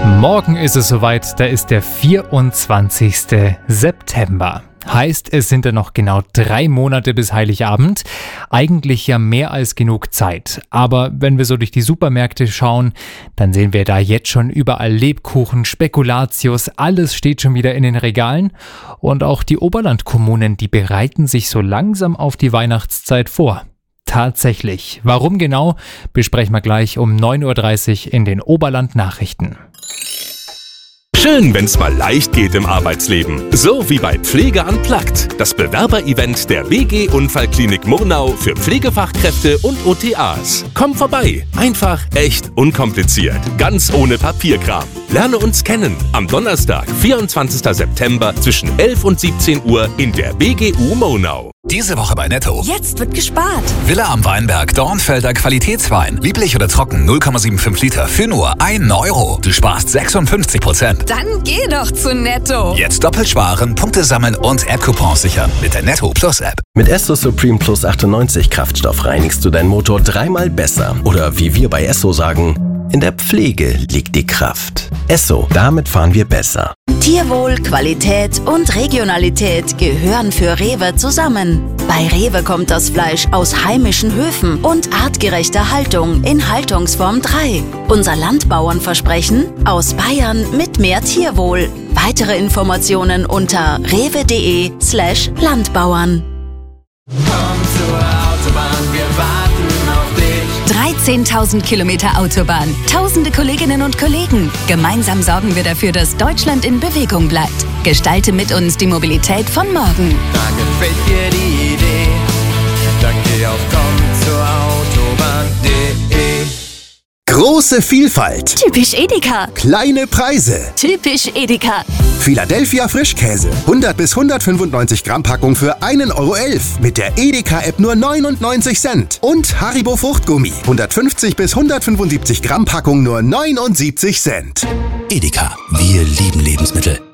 Morgen ist es soweit, da ist der 24. September. Heißt, es sind ja noch genau 3 Monate bis Heiligabend. Eigentlich ja mehr als genug Zeit. Aber wenn wir so durch die Supermärkte schauen, dann sehen wir da jetzt schon überall Lebkuchen, Spekulatius, alles steht schon wieder in den Regalen. Und auch die Oberlandkommunen, die bereiten sich so langsam auf die Weihnachtszeit vor. Tatsächlich. Warum genau, besprechen wir gleich um 9.30 Uhr in den Oberland-Nachrichten. Schön, wenn's mal leicht geht im Arbeitsleben. So wie bei Pflege unplugged, das Bewerberevent der WG Unfallklinik Murnau für Pflegefachkräfte und OTAs. Komm vorbei, einfach, echt, unkompliziert, ganz ohne Papierkram. Lerne uns kennen am Donnerstag, 24. September zwischen 11 und 17 Uhr in der WGU Murnau. Diese Woche bei Netto. Jetzt wird gespart. Villa am Weinberg, Dornfelder Qualitätswein. Lieblich oder trocken, 0,75 Liter für nur 1 Euro. Du sparst 56%. Dann geh doch zu Netto. Jetzt doppelt sparen, Punkte sammeln und App-Coupons sichern mit der Netto Plus App. Mit Esso Supreme Plus 98 Kraftstoff reinigst du deinen Motor 3-mal besser. Oder wie wir bei Esso sagen, in der Pflege liegt die Kraft. Esso, damit fahren wir besser. Tierwohl, Qualität und Regionalität gehören für Rewe zusammen. Bei Rewe kommt das Fleisch aus heimischen Höfen und artgerechter Haltung in Haltungsform 3. Unser Landbauernversprechen: aus Bayern mit mehr Tierwohl. Weitere Informationen unter rewe.de/Landbauern. Komm zur Autobahn, wir warten auf dich. 13.000 Kilometer Autobahn, tausende Kolleginnen und Kollegen. Gemeinsam sorgen wir dafür, dass Deutschland in Bewegung bleibt. Gestalte mit uns die Mobilität von morgen. Da gefällt dir die Idee, dann geh auf kommzurautobahn.de. Große Vielfalt. Typisch Edeka. Kleine Preise. Typisch Edeka. Philadelphia Frischkäse. 100 bis 195 Gramm Packung für 1,11 € mit der Edeka-App nur 99 Cent. Und Haribo Fruchtgummi. 150 bis 175 Gramm Packung nur 79 Cent. Edeka, wir lieben Lebensmittel.